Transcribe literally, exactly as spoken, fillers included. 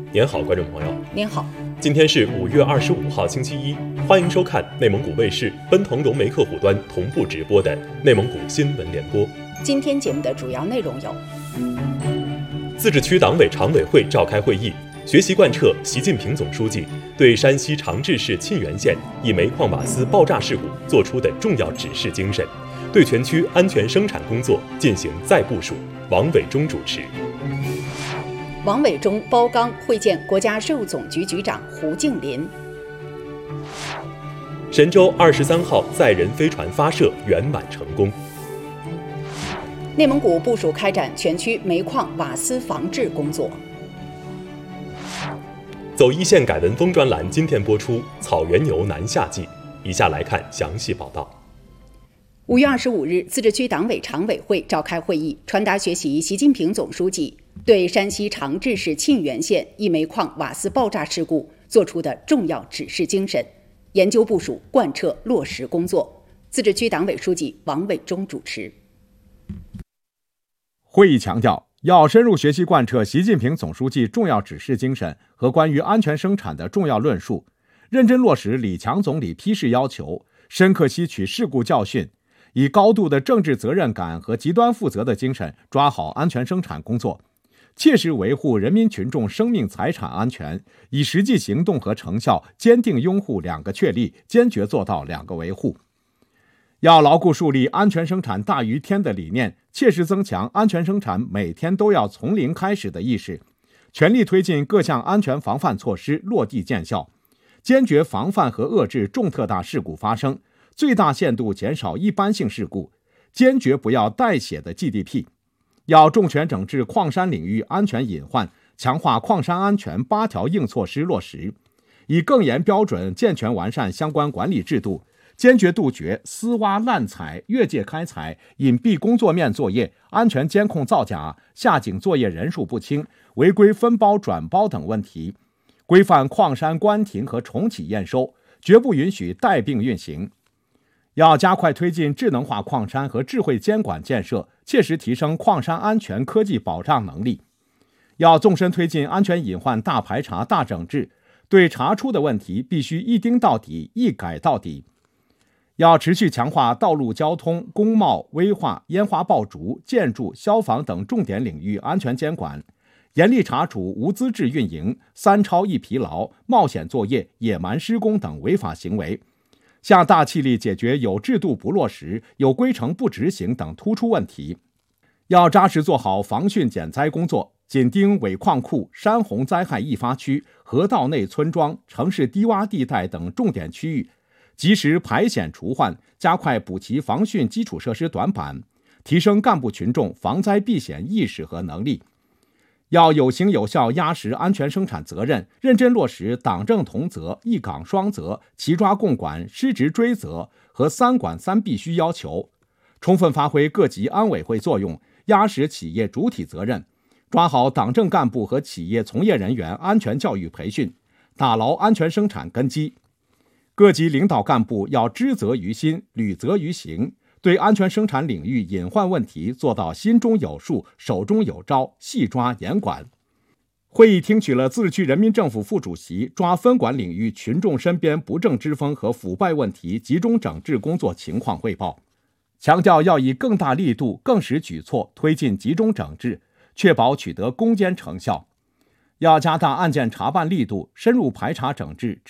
您好，观众朋友。 您好， 今天是五月二十五号，星期一，欢迎收看内蒙古卫视奔腾融媒客户端同步直播的内蒙古新闻联播。 今天节目的主要内容有： 自治区党委常委会召开会议，学习贯彻习近平总书记对山西长治市沁源县一煤矿瓦斯爆炸事故作出的重要指示精神，对全区安全生产工作进行再部署。王伟忠主持。 王伟忠包钢会见国家税务总局局长胡敬林。 神舟二十三号载人飞船发射圆满成功。 内蒙古部署开展全区煤矿瓦斯防治工作。 走一线改文风专栏今天播出草原牛南下季，以下来看详细报道。 五月二十五日，自治区党委常委会召开会议，传达学习习近平总书记对山西长治市沁源县一煤矿瓦斯爆炸事故作出的重要指示精神，研究部署贯彻落实工作。自治区党委书记王伟忠主持。 会议强调，要深入学习贯彻习近平总书记重要指示精神和关于安全生产的重要论述，认真落实李强总理批示要求，深刻吸取事故教训，以高度的政治责任感和极端负责的精神抓好安全生产工作，切实维护人民群众生命财产安全，以实际行动和成效坚定拥护两个确立，坚决做到两个维护。要牢固树立安全生产大于天的理念，切实增强安全生产每天都要从零开始的意识，全力推进各项安全防范措施落地见效，坚决防范和遏制重特大事故发生，最大限度减少一般性事故，坚决不要带血的 G D P。 要重拳整治矿山领域安全隐患，强化矿山安全八条硬措施落实，以更严标准健全完善相关管理制度，坚决杜绝私挖滥采、越界开采、隐蔽工作面作业、安全监控造假、下井作业人数不清、违规分包转包等问题，规范矿山关停和重启验收，绝不允许带病运行。要加快推进智能化矿山和智慧监管建设，切实提升矿山安全科技保障能力。要纵深推进安全隐患大排查、大整治，对查出的问题必须一盯到底、一改到底。要持续强化道路交通、工贸、危化、烟花爆竹、建筑、消防等重点领域安全监管，严厉查处无资质运营、三超一疲劳、冒险作业、野蛮施工等违法行为，下大气力解决有制度不落实、有规程不执行等突出问题。要扎实做好防汛减灾工作，紧盯尾矿库、山洪灾害易发区、河道内村庄、城市低洼地带等重点区域，及时排险除患，加快补齐防汛基础设施短板，提升干部群众防灾避险意识和能力。要有形有效压实安全生产责任，认真落实党政同责、一岗双责、齐抓共管、失职追责和三管三必须要求，充分发挥各级安委会作用，压实企业主体责任，抓好党政干部和企业从业人员安全教育培训，打牢安全生产根基。各级领导干部要知责于心、履责于行，对安全生产领域隐患问题做到心中有数、手中有招，细抓严管。会议听取了自治区人民政府副主席抓分管领域群众身边不正之风和腐败问题集中整治工作情况汇报，强调要以更大力度、更实举措推进集中整治，确保取得攻坚成效。要加大案件查办力度，深入排查整治，